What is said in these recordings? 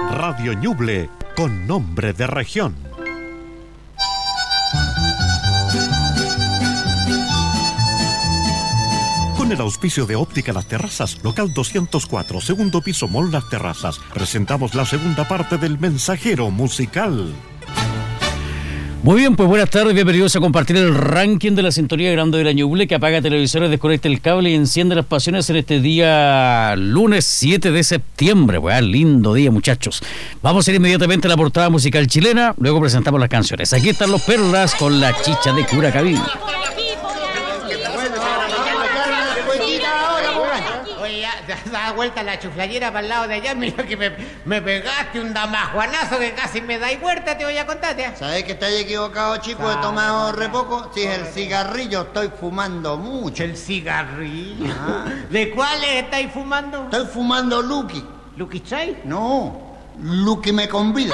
Radio Ñuble, con nombre de región. Con el auspicio de Óptica Las Terrazas, local 204, segundo piso, Mall Las Terrazas, presentamos la segunda parte del Mensajero Musical. Muy bien, pues buenas tardes, bienvenidos a compartir el ranking de la sintonía grande de la Ñuble, que apaga televisores, desconecta el cable y enciende las pasiones en este día lunes 7 de septiembre. Pues lindo día, muchachos. Vamos a ir inmediatamente a la portada musical chilena, luego presentamos las canciones. Aquí están los Perlas con la chicha de Curacaví. Da vuelta la chuflayera para el lado de allá, mira que me pegaste un damajuanazo que casi me da y vuelta, te voy a contarte. ¿Sabés que estáis equivocado, chico? He tomado re poco. Si es el cigarrillo, estoy fumando mucho. ¿El cigarrillo? ¿De cuáles estáis fumando? Estoy fumando Lucky. ¿Lucky Strike? No, Lucky me convidan.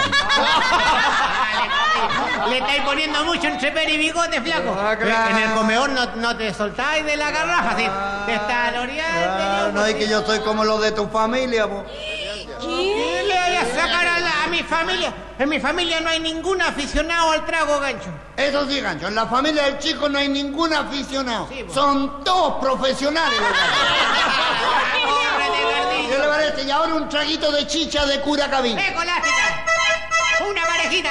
Le estáis poniendo mucho entre pera y bigote, flaco. Claro. En el comedor no te soltáis de la garrafa, ¿sí? Te está loreando. No, es que yo soy como los de tu familia, po. ¿Qué le voy a sacar a mi familia? En mi familia no hay ningún aficionado al trago, Gancho. Eso sí, Gancho, en la familia del chico no hay ningún aficionado. Sí, son todos profesionales. ¿Qué le parece? Y ahora un traguito de chicha de Curacaví. ¡Colástica! ¡Una parejita!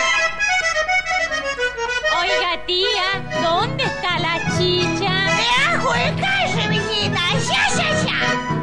Oiga, tía, ¿dónde está la chicha? ¡Me ajo el calle, viñita! ¡Ya!